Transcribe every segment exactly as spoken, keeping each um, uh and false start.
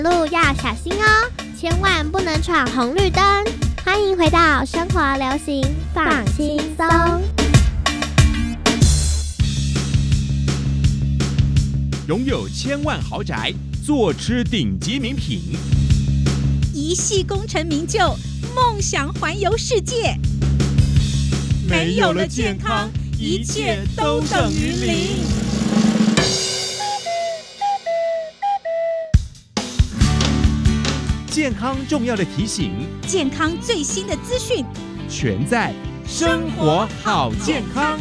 路要小心哦，千万不能闯红绿灯。欢迎回到生活流行放轻松。 拥有千万豪宅，坐吃顶级名品， 一系工程名就，梦想环游世界。 没有了健康，一切都等于零。健康重要的提醒， 健康最新的资讯， 全在生活好健康。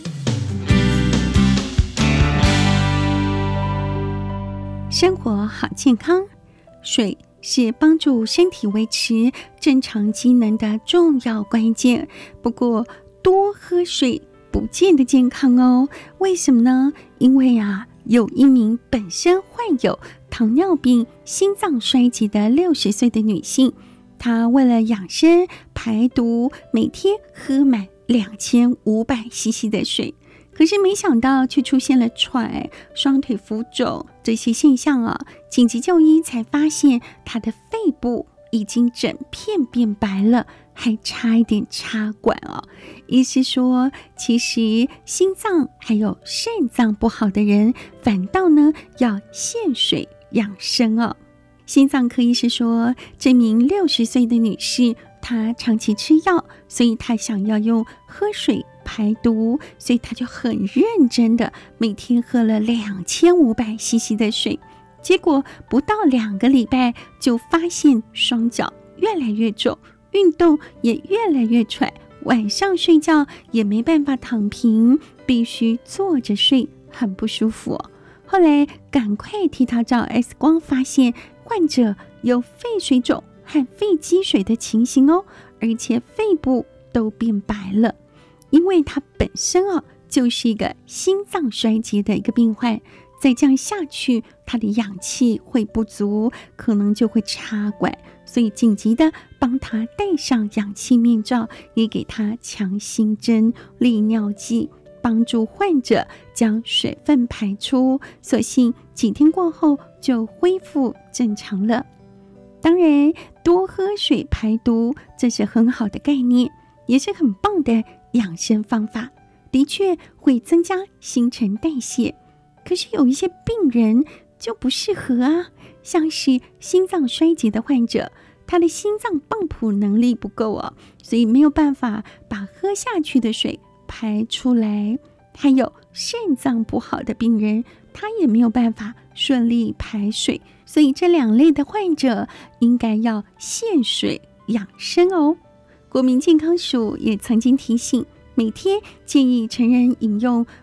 生活好健康，水是帮助身体维持正常机能的重要关键。不过，多喝水不见得健康哦。为什么呢？因为啊，有一名本身患有糖尿病、心脏衰竭的六十岁的女性，她为了养生排毒，每天喝满两千五百 C C 的水。可是没想到却出现了喘、双腿浮肿这些现象啊！紧急就医才发现他的肺部已经整片变白了，还差一点插管哦。医师说，其实心脏还有肾脏不好的人，反倒呢要限水养生哦。心脏科医师说，这名六十岁的女士，她长期吃药，所以她想要用喝水排毒，所以他就很认真的每天喝了两千五百 C C 的水，结果不到两个礼拜就发现双脚越来越肿，运动也越来越喘，晚上睡觉也没办法躺平，必须坐着睡，很不舒服哦。后来赶快替他照 X 光，发现患者有肺水肿和肺积水的情形哦，而且肺部都变白了。因为他本身啊就是一个心脏衰竭的一个病患，再这样下去，他的氧气会不足，可能就会插管，所以紧急的帮他戴上氧气面罩，也给他强心针、利尿剂，帮助患者将水分排出。所幸几天过后就恢复正常了。当然，多喝水排毒，这是很好的概念，也是很棒的养生方法，的确会增加新陈代谢。可是有一些病人就不适合啊，像是心脏衰竭的患者，他的心脏泵浦能力不够哦，所以没有办法把喝下去的水排出来。还有肾脏不好的病人，他也没有办法顺利排水，所以这两类的患者应该要限水养生哦。国民健康署也曾经提醒，每天建议成人饮用